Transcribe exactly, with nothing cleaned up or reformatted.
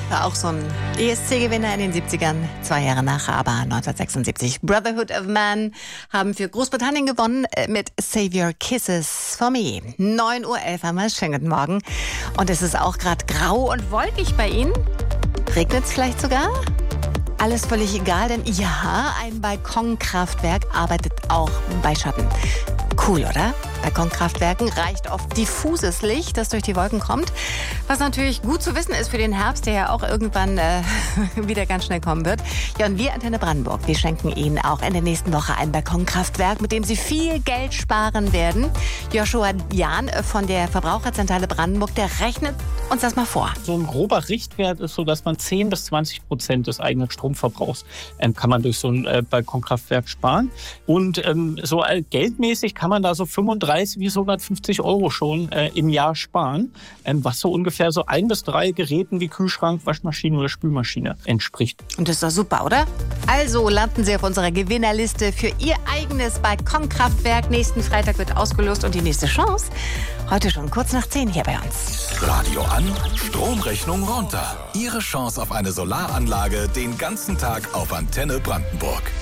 War auch so ein E S C-Gewinner in den siebzigern, zwei Jahre nach, aber neunzehnhundertsechsundsiebzig. Brotherhood of Man haben für Großbritannien gewonnen mit Save Your Kisses for Me. neun Uhr elf einmal, schönen guten Morgen. Und es ist auch gerade grau und wolkig bei Ihnen. Regnet es vielleicht sogar? Alles völlig egal, denn ja, ein Balkonkraftwerk arbeitet auch bei Schatten. Cool, oder? Balkonkraftwerken reicht oft diffuses Licht, das durch die Wolken kommt. Was natürlich gut zu wissen ist für den Herbst, der ja auch irgendwann äh, wieder ganz schnell kommen wird. Ja, und wir, Antenne Brandenburg, wir schenken Ihnen auch in der nächsten Woche ein Balkonkraftwerk, mit dem Sie viel Geld sparen werden. Joshua Jahn von der Verbraucherzentrale Brandenburg, der rechnet uns das mal vor. So ein grober Richtwert ist so, dass man zehn bis zwanzig Prozent des eigenen Stromverbrauchs ähm, kann man durch so ein äh, Balkonkraftwerk sparen. Und ähm, so äh, geldmäßig kann man da so fünfunddreißig bis hundertfünfzig Euro schon äh, im Jahr sparen, ähm, was so ungefähr so ein bis drei Geräten wie Kühlschrank, Waschmaschine oder Spülmaschine entspricht. Und das ist doch super, oder? Also landen Sie auf unserer Gewinnerliste für Ihr eigenes Balkonkraftwerk. Nächsten Freitag wird ausgelost und die nächste Chance heute schon kurz nach zehn hier bei uns. Radio an, Stromrechnung runter. Ihre Chance auf eine Solaranlage den ganzen Tag auf Antenne Brandenburg.